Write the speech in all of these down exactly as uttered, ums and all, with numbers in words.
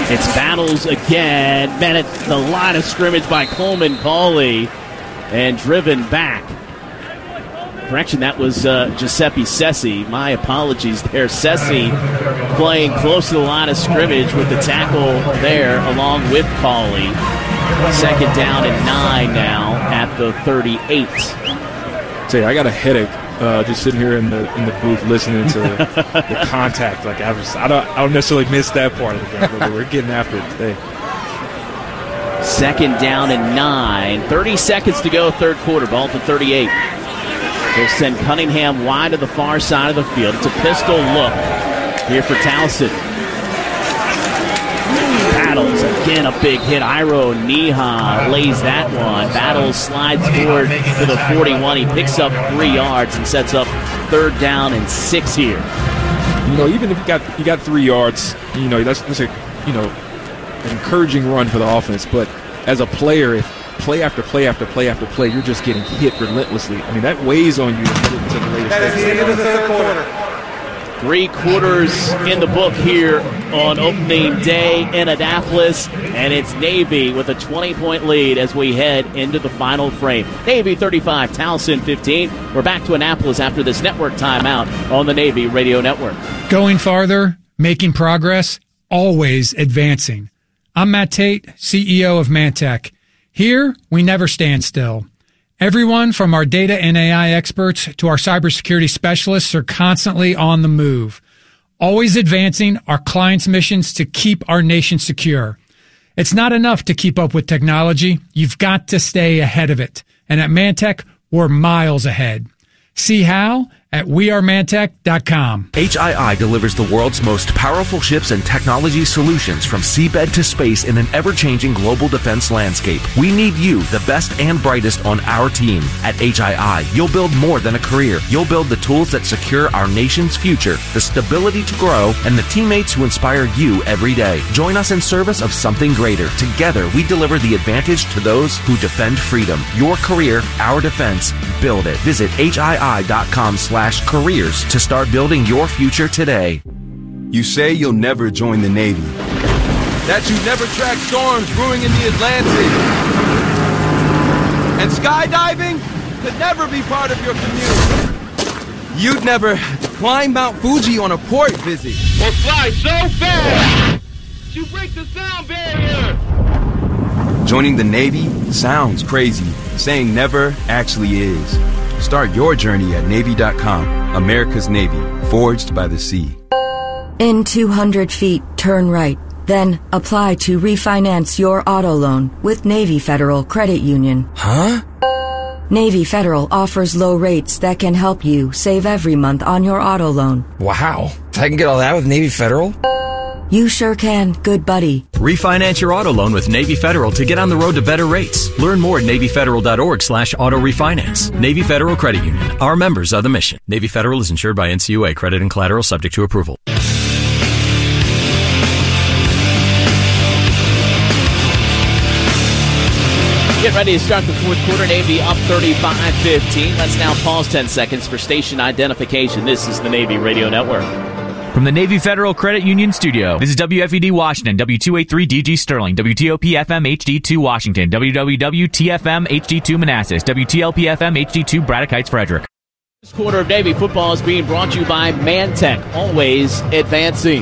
It's Battles again. Man, it's the line of scrimmage by Coleman Cauley and driven back. Correction, that was uh, Giuseppe Sessi. My apologies there. Sessi playing close to the line of scrimmage with the tackle there along with Cauley. Second down and nine now at the thirty-eight. Say, I got a headache uh, just sitting here in the in the booth listening to the contact. Like I was, I don't, I don't necessarily miss that part of the game, but we're getting after it today. Second down and nine. thirty seconds to go, third quarter. Ball to thirty-eight. They'll send Cunningham wide to the far side of the field. It's a pistol look here for Towson. Battles, again a big hit. Iro Neha lays that one. Battles slides forward to the forty-one. He picks up three yards and sets up third down and six here. You know, even if you got you got three yards, you know, that's, that's a you know an encouraging run for the offense. But as a player, if play after play after play after play, you're just getting hit relentlessly. I mean, that weighs on you to the latest. That is the end of the third quarter. Three quarters in the book here on opening day in Annapolis, and it's Navy with a twenty-point lead as we head into the final frame. Navy thirty-five, Towson fifteen. We're back to Annapolis after this network timeout on the Navy Radio Network. Going farther, making progress, always advancing. I'm Matt Tate, C E O of Mantech. Here, we never stand still. Everyone from our data and A I experts to our cybersecurity specialists are constantly on the move, always advancing our clients' missions to keep our nation secure. It's not enough to keep up with technology. You've got to stay ahead of it. And at Mantech, we're miles ahead. See how? At we are mantech dot com. H I I delivers the world's most powerful ships and technology solutions from seabed to space in an ever-changing global defense landscape. We need you, the best and brightest, on our team. At H I I, you'll build more than a career. You'll build the tools that secure our nation's future, the stability to grow, and the teammates who inspire you every day. Join us in service of something greater. Together, we deliver the advantage to those who defend freedom. Your career, our defense. Build it. Visit H I I dot com slash careers to start building your future today. You say you'll never join the Navy. That you never track storms brewing in the Atlantic. And skydiving could never be part of your commute. You'd never climb Mount Fuji on a port visit. Or fly so fast you break the sound barrier. Joining the Navy sounds crazy. Saying never actually is. Start your journey at Navy dot com. America's Navy, forged by the sea. In two hundred feet, turn right. Then apply to refinance your auto loan with Navy Federal Credit Union. Huh? Navy Federal offers low rates that can help you save every month on your auto loan. Wow. I can get all that with Navy Federal? You sure can, good buddy. Refinance your auto loan with Navy Federal to get on the road to better rates. Learn more at Navy Federal dot org slash auto refinance. Navy Federal Credit Union. Our members are the mission. Navy Federal is insured by N C U A. Credit and collateral subject to approval. Get ready to start the fourth quarter. Navy up thirty-five fifteen. Let's now pause ten seconds for station identification. This is the Navy Radio Network. From the Navy Federal Credit Union Studio, this is W F E D Washington, W two eighty-three D G Sterling, W T O P F M H D two Washington, W W W T F M H D two Manassas, W T L P F M H D two Braddock Heights Frederick. This quarter of Navy football is being brought to you by Mantech, always advancing.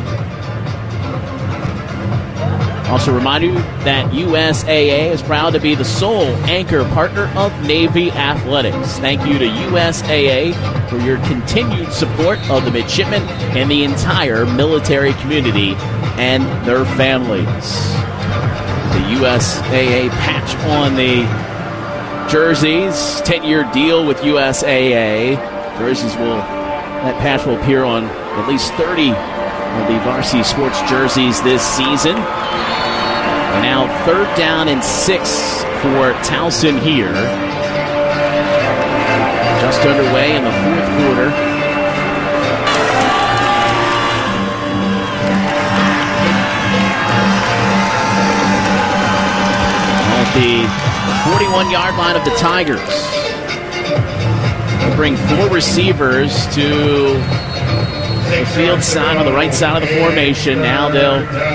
Also remind you that U S A A is proud to be the sole anchor partner of Navy Athletics. Thank you to U S A A for your continued support of the midshipmen and the entire military community and their families. The U S A A patch on the jerseys, ten-year deal with U S A A. Jerseys will, that patch will appear on at least thirty of the varsity sports jerseys this season. And now third down and six for Towson here. Just underway in the fourth quarter. At the forty-one-yard line of the Tigers. They'll bring four receivers to the field side on the right side of the formation. Now they'll